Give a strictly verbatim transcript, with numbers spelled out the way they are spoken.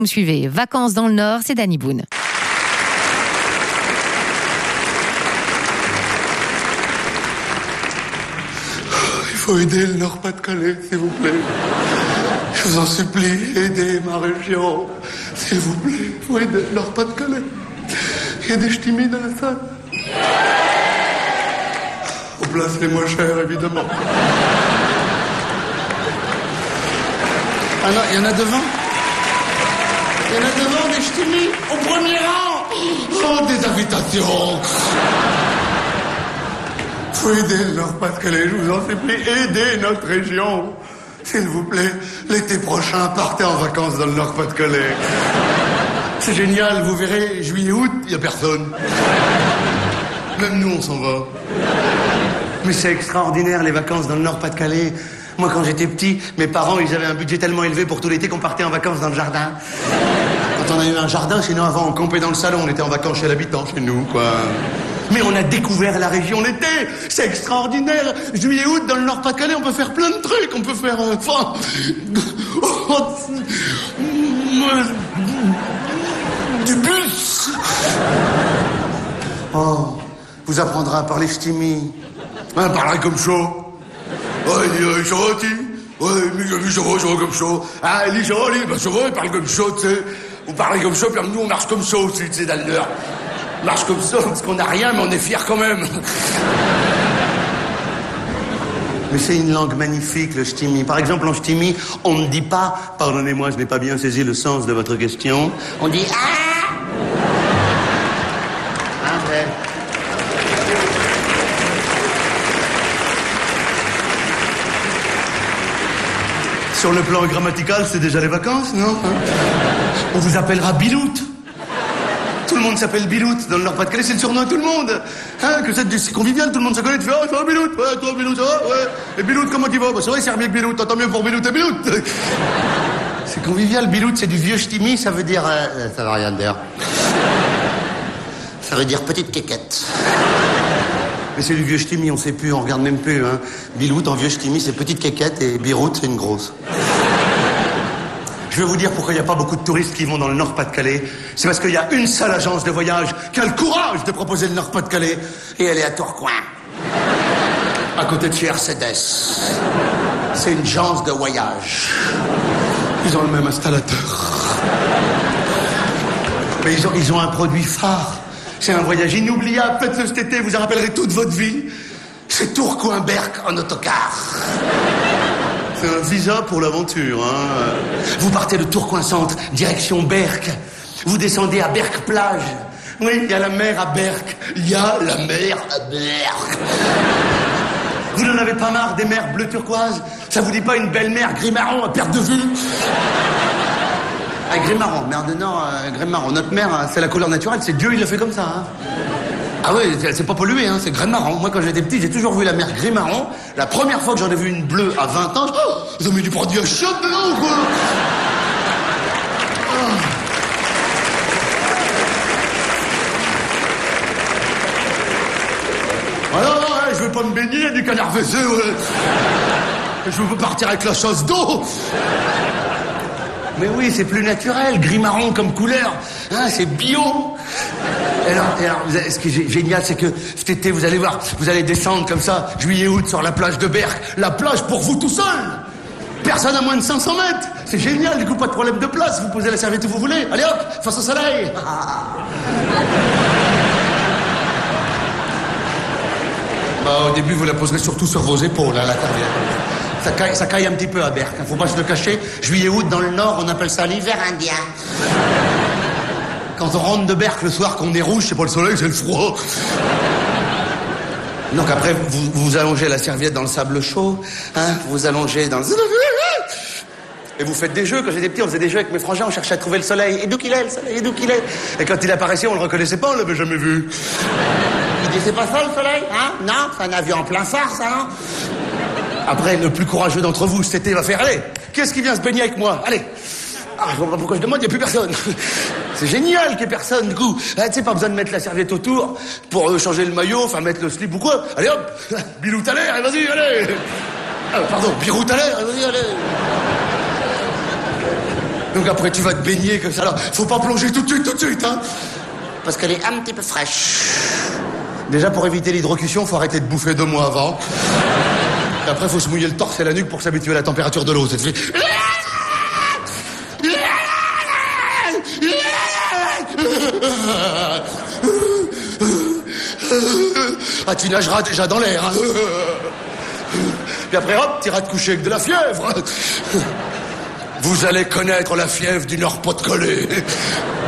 Vous suivez Vacances dans le Nord, c'est Danny Boone. Il faut aider le Nord-Pas-de-Calais, s'il vous plaît. Je vous en supplie, aidez ma région. S'il vous plaît, il faut aider le Nord-Pas-de-Calais. Il y a des ch'timis dans la salle. Aux places les moins chères, évidemment. Ah non, il y en a devant. Il y en a devant des ch'timis, au premier rang. Oh, des invitations. Faut aider le Nord-Pas-de-Calais, je vous en supplie, aidez notre région. S'il vous plaît, l'été prochain, partez en vacances dans le Nord-Pas-de-Calais. C'est génial, vous verrez, juillet-août, il n'y a personne. Même nous, on s'en va. Mais c'est extraordinaire, les vacances dans le Nord-Pas-de-Calais. Moi, quand j'étais petit, mes parents, ils avaient un budget tellement élevé pour tout l'été qu'on partait en vacances dans le jardin. Quand on a eu un jardin, sinon avant, on campait dans le salon, on était en vacances chez l'habitant, chez nous, quoi. Mais on a découvert la région l'été. C'est extraordinaire. Juillet-août, dans le Nord-Pas-de-Calais, on peut faire plein de trucs. On peut faire... Euh, enfin... du bus. Oh, vous apprendrez à parler ch'timi. Hein, parler comme chaud. Ouais, il est gentil. Ouais, mais j'ai vu chaud, chaud comme chaud. Ah, il est joli, ben chaud, il parle comme chaud, tu sais. Vous parlez comme chaud, puis nous, on marche comme chaud aussi, tu sais, dans le Nord. On marche comme ça, parce qu'on n'a rien, mais on est fiers quand même. Mais c'est une langue magnifique, le ch'timi. Par exemple, en ch'timi, on ne dit pas « Pardonnez-moi, je n'ai pas bien saisi le sens de votre question ». On dit « Ah !» Ah, ouais. Sur le plan grammatical, c'est déjà les vacances, non? On vous appellera Bilout. Tout le monde s'appelle Bilout. Dans le Nord-Pas-de-Calais, c'est le surnom de tout le monde. Hein, que c'est convivial, tout le monde se connaît. Tu fais, oh, ça va, Bilout? Ouais, toi, Bilout, ça va? Ouais. Et Bilout, comment tu vas? Bah, c'est vrai, c'est bien que Bilout. Tant mieux pour Bilout et Bilout. C'est convivial. Bilout, c'est du vieux ch'timi, ça veut dire... Euh, ça veut rien dire. Ça veut dire petite quéquette. Mais c'est du vieux ch'timi, on sait plus, on regarde même plus, hein. Bilout, en vieux ch'timi, c'est petite quéquette, et Birout, c'est une grosse. Je vais vous dire pourquoi il n'y a pas beaucoup de touristes qui vont dans le Nord-Pas-de-Calais. C'est parce qu'il y a une seule agence de voyage qui a le courage de proposer le Nord-Pas-de-Calais. Et elle est à Tourcoing. À côté de chez Mercedes. C'est une agence de voyage. Ils ont le même installateur. Mais ils ont, ils ont un produit phare. C'est un voyage inoubliable. Faites-le cet été, vous en rappellerez toute votre vie. C'est Tourcoing-Berck en autocar. C'est un visa pour l'aventure, hein. Vous partez de Tourcoing-Centre, direction Berck. Vous descendez à Berck-Plage. Oui, il y a la mer à Berck. Il y a la mer à Berck. Vous n'en avez pas marre des mers bleu turquoise? Ça vous dit pas une belle mer gris-marron à perte de vue? Ah, gris-marron, mer de Nord, euh, gris-marron. Notre mer, c'est la couleur naturelle, c'est Dieu, il l'a fait comme ça, hein. Ah oui, c'est pas pollué, hein, c'est gris-marron. Moi, quand j'étais petit, j'ai toujours vu la mer gris-marron. La première fois que j'en ai vu une bleue à vingt ans, je... oh, ils ont mis du produit à choc dedans ou quoi? Oh. Ah non, non, ouais, je veux pas me baigner, du canard vaiseux, ouais. Je veux partir avec la chasse d'eau. Mais oui, c'est plus naturel, gris-marron comme couleur. Hein, c'est bio. Et alors, et alors, ce qui est génial, c'est que cet été, vous allez voir, vous allez descendre comme ça, juillet-août, sur la plage de Berck. La plage pour vous tout seul. Personne à moins de cinq cents mètres. C'est génial, du coup, pas de problème de place. Vous posez la serviette où vous voulez. Allez hop, face au soleil. Bah, au début, vous la poserez surtout sur vos épaules, hein, la serviette. Ça caille, ça caille un petit peu à Berck, hein. Faut pas se le cacher. Juillet-août, dans le Nord, on appelle ça l'hiver indien. Quand on rentre de Berck le soir, qu'on est rouge, c'est pas le soleil, c'est le froid. Donc après, vous, vous allongez la serviette dans le sable chaud, hein, vous allongez dans le... Et vous faites des jeux. Quand j'étais petit, on faisait des jeux avec mes frangins, on cherchait à trouver le soleil. Et d'où qu'il est, le soleil, et d'où qu'il est. Et quand il apparaissait, on le reconnaissait pas, on l'avait jamais vu. Il dit, c'est pas ça le soleil, hein? Non, c'est un avion en plein phare, ça, non? Après, le plus courageux d'entre vous, cet été, va faire, allez, qu'est-ce qui vient se baigner avec moi? Allez. Ah, je vois pas pourquoi je demande, il n'y a plus personne. C'est génial qu'il n'y ait personne, du coup. Ah, tu sais, pas besoin de mettre la serviette autour pour euh, changer le maillot, enfin mettre le slip ou quoi. Allez hop, Bilout à l'air, et vas-y, allez. Ah, pardon, Birout à l'air, et vas-y, allez. Donc après, tu vas te baigner comme ça. Alors, faut pas plonger tout de suite, tout de suite, hein. Parce qu'elle est un petit peu fraîche. Déjà, pour éviter l'hydrocution, faut arrêter de bouffer deux mois avant. Et après, faut se mouiller le torse et la nuque pour s'habituer à la température de l'eau. Ça te fait... Ah, tu nageras déjà dans l'air, hein. Puis après, hop, t'iras te coucher avec de la fièvre. Vous allez connaître la fièvre du Nord-Pas-de-Calais.